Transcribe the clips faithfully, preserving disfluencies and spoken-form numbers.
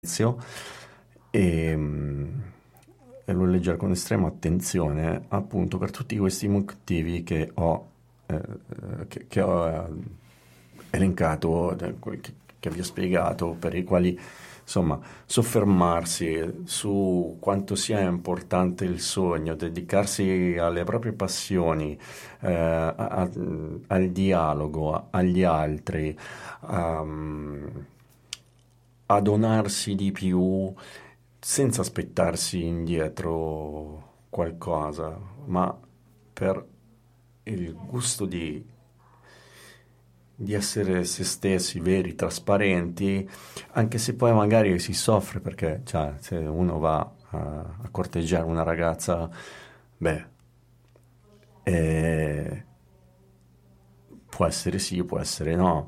inizio e, mm, e lo leggere con estrema attenzione appunto per tutti questi motivi che ho, eh, che, che ho eh, elencato, eh, che, che vi ho spiegato, per i quali insomma soffermarsi su quanto sia importante il sogno, dedicarsi alle proprie passioni, eh, a- a- al dialogo, agli altri, a, a donarsi di più senza aspettarsi indietro qualcosa, ma per il gusto di, di essere se stessi, veri, trasparenti, anche se poi magari si soffre perché, cioè, se uno va a, a corteggiare una ragazza, beh, eh, può essere sì, può essere no.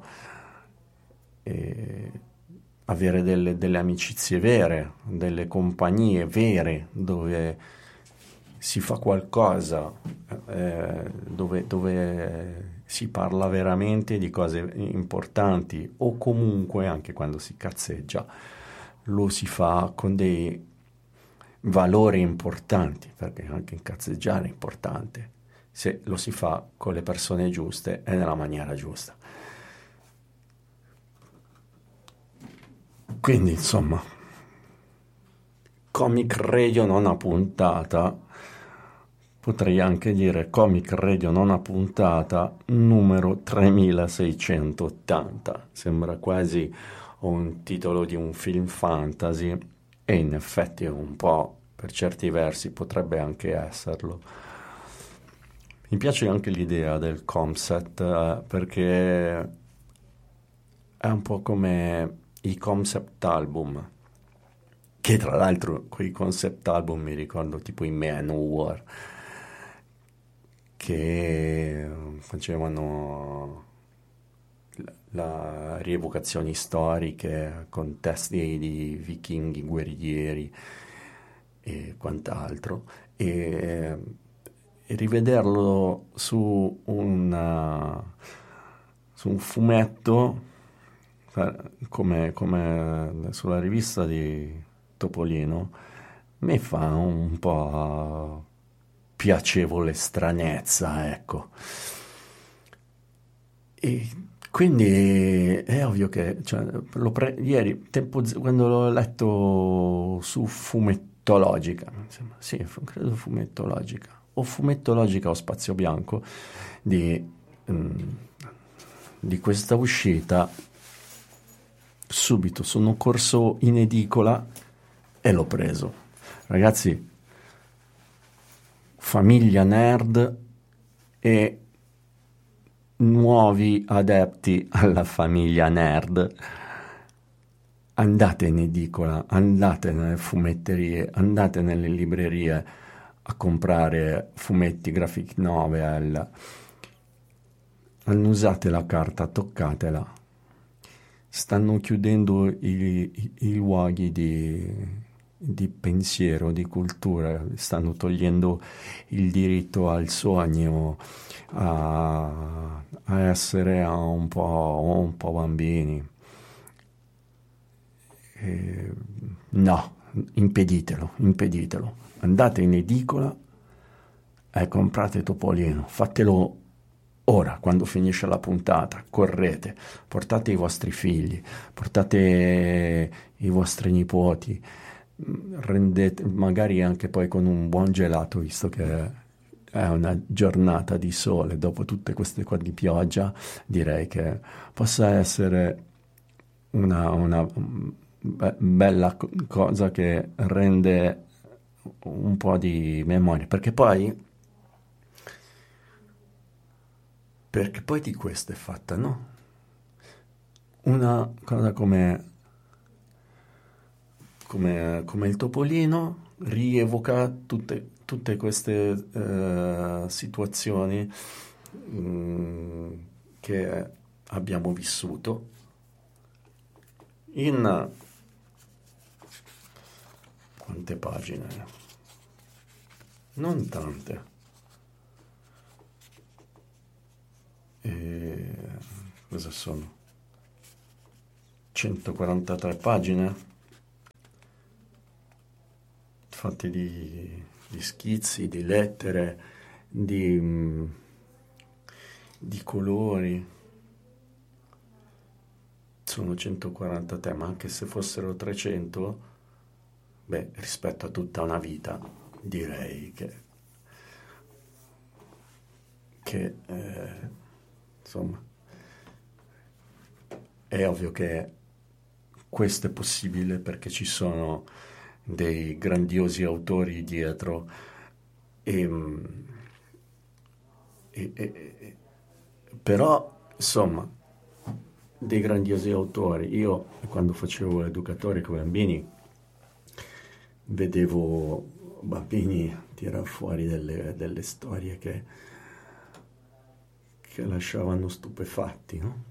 E avere delle, delle amicizie vere, delle compagnie vere dove si fa qualcosa, eh, dove, dove si parla veramente di cose importanti o comunque anche quando si cazzeggia lo si fa con dei valori importanti, perché anche incazzeggiare è importante, se lo si fa con le persone giuste e nella maniera giusta. Quindi, insomma, Comic Radio nona puntata, potrei anche dire Comic Radio nona puntata numero tremilaseicentottanta. Sembra quasi un titolo di un film fantasy e in effetti un po', per certi versi, potrebbe anche esserlo. Mi piace anche l'idea del concept eh, perché è un po' come i concept album, che tra l'altro quei concept album mi ricordo tipo i Manowar, che facevano la rievocazioni storiche con testi di vichinghi, guerrieri e quant'altro, e, e rivederlo su, una, su un fumetto come, come sulla rivista di Topolino mi fa un po' piacevole stranezza, ecco. E quindi è ovvio che cioè, l'ho pre- ieri, tempo z- quando l'ho letto su Fumettologica, insomma, sì, fu- credo Fumettologica, o Fumettologica o Spazio Bianco, di, mm, di questa uscita, subito sono corso in edicola e l'ho preso. Ragazzi, famiglia nerd e nuovi adepti alla famiglia nerd, andate in edicola, andate nelle fumetterie, andate nelle librerie a comprare fumetti, graphic novel, annusate la carta, toccatela. Stanno chiudendo i, i, i luoghi di, di pensiero, di cultura, stanno togliendo il diritto al sogno, a, a essere a un po', un po' bambini. E, no, impeditelo, impeditelo. Andate in edicola e comprate Topolino, fatelo ora, quando finisce la puntata, correte, portate i vostri figli, portate i vostri nipoti, rendete, magari anche poi con un buon gelato, visto che è una giornata di sole, dopo tutte queste qua di pioggia, direi che possa essere una, una be- bella co- cosa che rende un po' di memoria, perché poi, perché poi di questo è fatta, no? Una cosa come, come, come il Topolino rievoca tutte, tutte queste eh, situazioni mm, che abbiamo vissuto in quante pagine? Non tante. E cosa sono? centoquarantatré pagine? fatti di, di schizzi, di lettere, di, di colori. Sono centoquaranta temi, anche se fossero trecento, beh, rispetto a tutta una vita, direi che, che eh, insomma, è ovvio che questo è possibile perché ci sono dei grandiosi autori dietro e, e, e però, insomma, dei grandiosi autori. Io, quando facevo l'educatore con i bambini, vedevo bambini tirar fuori delle, delle storie che, che lasciavano stupefatti, no?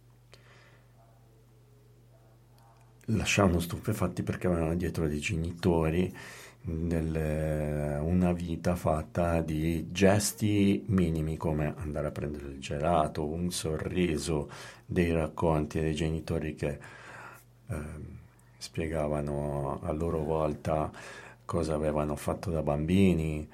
Lasciavano stupefatti perché avevano dietro dei genitori delle, una vita fatta di gesti minimi come andare a prendere il gelato, un sorriso, dei racconti dei genitori che eh, spiegavano a loro volta cosa avevano fatto da bambini,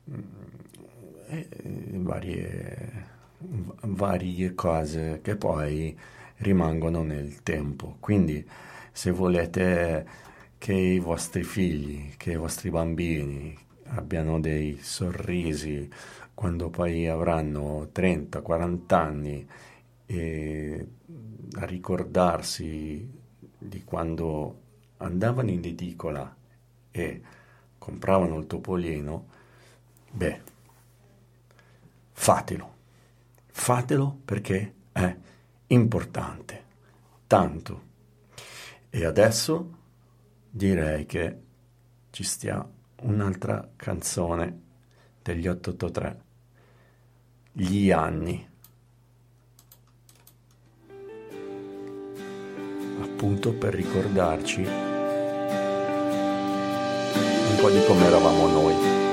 e varie, varie cose che poi rimangono nel tempo. Quindi se volete che i vostri figli, che i vostri bambini abbiano dei sorrisi quando poi avranno trenta quaranta anni, e a ricordarsi di quando andavano in edicola e compravano il topolino, beh, fatelo, fatelo perché è importante, tanto. E adesso direi che ci stia un'altra canzone degli otto otto tre, Gli anni, appunto per ricordarci un po' di come eravamo noi.